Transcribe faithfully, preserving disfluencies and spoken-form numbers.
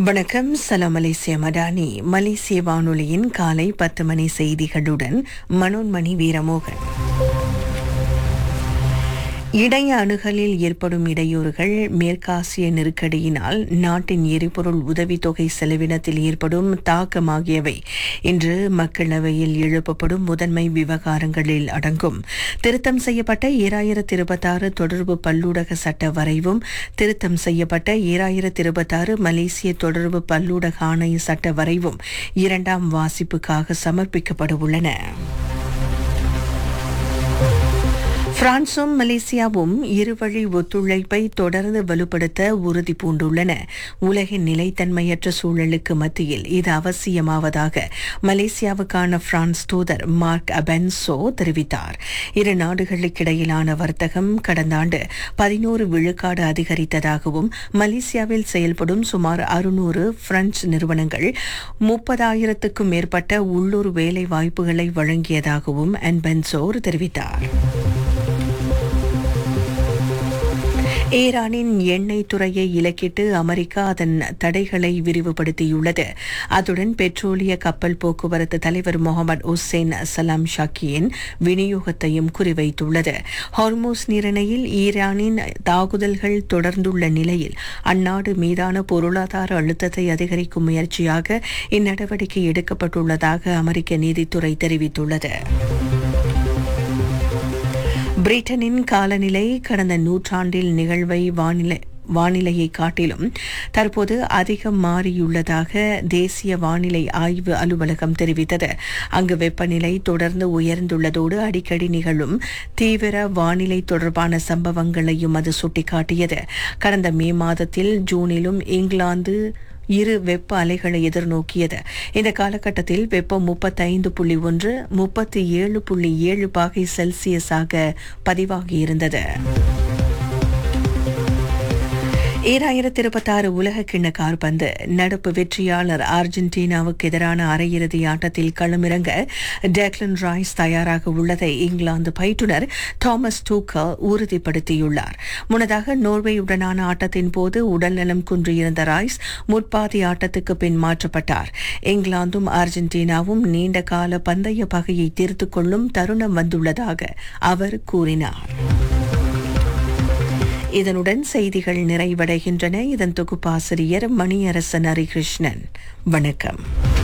வணக்கம். சலாம் மலேசிய மடானி மலேசிய வானொலியின் காலை பத்து மணி செய்திகளுடன் மனோன்மணி வீரமோகன். இணைய அணுகலில் ஏற்படும் இடையூறுகள், மேற்காசிய நெருக்கடியினால் நாட்டின் எரிபொருள் உதவித்தொகை செலவினத்தில் ஏற்படும் தாக்கம் ஆகியவை இன்று மக்களவையில் எழுப்பப்படும் முதன்மை விவகாரங்களில் அடங்கும். திருத்தம் செய்யப்பட்ட ஈராயிரத்தி இருபத்தாறு தொடர்பு பல்லூடக சட்ட வரைவும், திருத்தம் செய்யப்பட்ட ஈராயிரத்தி இருபத்தாறு மலேசிய தொடர்பு பல்லூடக ஆணைய சட்ட வரைவும் இரண்டாம் வாசிப்புக்காக சமர்ப்பிக்கப்பட உள்ளன. பிரான்சும் மலேசியாவும் இருவழி ஒத்துழைப்பை தொடர்ந்து வலுப்படுத்த உறுதி பூண்டுள்ளன. உலகின் நிலைத்தன்மையற்ற சூழலுக்கு மத்தியில் இது அவசியமாவதாக மலேசியாவுக்கான பிரான்ஸ் தூதர் மார்க் அபென்சோ தெரிவித்தார். இரு நாடுகளுக்கிடையிலான வர்த்தகம் கடந்த ஆண்டு பதினோரு விழுக்காடு அதிகரித்ததாகவும், மலேசியாவில் செயல்படும் சுமார் அறுநூறு பிரெஞ்சு நிறுவனங்கள் முப்பதாயிரத்துக்கும் மேற்பட்ட உள்ளூர் வேலை வாய்ப்புகளை வழங்கியதாகவும் அபென்சோர் தெரிவித்தார். ஈரானின் எண்ணெய் துறையை இலக்கிட்டு அமெரிக்கா அதன் தடைகளை விரிவுபடுத்தியுள்ளது. அத்துடன் பெட்ரோலிய கப்பல் போக்குவரத்து தலைவர் முகமது உசேன் சலாம் ஷாக்கியின் விநியோகத்தையும் குறிவைத்துள்ளது. ஹார்மூஸ் நீரிணையில் ஈரானின் தாக்குதல்கள் தொடர்ந்துள்ள நிலையில் அந்நாடு மீதான பொருளாதார அழுத்தத்தை அதிகரிக்கும் முயற்சியாக இந்நடவடிக்கை எடுக்கப்பட்டுள்ளதாக அமெரிக்க நீதித்துறை தெரிவித்துள்ளது. பிரிட்டனின் காலநிலை கடந்த நூற்றாண்டில் நிகழ்வை வானிலை வானிலையை காட்டிலும் தற்போது அதிகம் மாறியுள்ளதாக தேசிய வானிலை ஆய்வு அலுவலகம் தெரிவித்தது. அங்கு வெப்பநிலை தொடர்ந்து உயர்ந்துள்ளதோடு அடிக்கடி நிகழும் தீவிர வானிலை தொடர்பான சம்பவங்களையும் அது சுட்டிக்காட்டியது. கடந்த மே மாதத்தில் ஜூனிலும் இங்கிலாந்து இரு வெப்ப அலைகளை எதிர்நோக்கியது. இந்த காலகட்டத்தில் வெப்பம் முப்பத்தைந்து புள்ளி ஒன்று முப்பத்தி ஏழு புள்ளி ஏழு பாகை செல்சியஸாக பதிவாகியிருந்தது. ஈராயிரத்தி இருபத்தாறு உலக கிண்ண கால்பந்து நடப்பு வெற்றியாளர் அர்ஜென்டினாவுக்கு எதிரான அரையிறுதி ஆட்டத்தில் களமிறங்க டெக்லன் ரைஸ் தயாராக உள்ளதை இங்கிலாந்து பயிற்றுநர் தாமஸ் டூக்கல் உறுதிப்படுத்தியுள்ளார். முன்னதாக நோர்வேயுடனான ஆட்டத்தின் போது உடல்நலம் குன்றியிருந்த ரைஸ் முற்பாதி ஆட்டத்துக்கு பின் மாற்றப்பட்டார். இங்கிலாந்தும் அர்ஜென்டினாவும் நீண்ட கால பந்தய பகையை தீர்த்துக் கொள்ளும் தருணம் வந்துள்ளதாக அவர் கூறினார். இதனுடன் செய்திகள் நிறைவடைகின்றன. இதன் தொகுப்பாசிரியர் மணியரசன் ஹரிகிருஷ்ணன். வணக்கம்.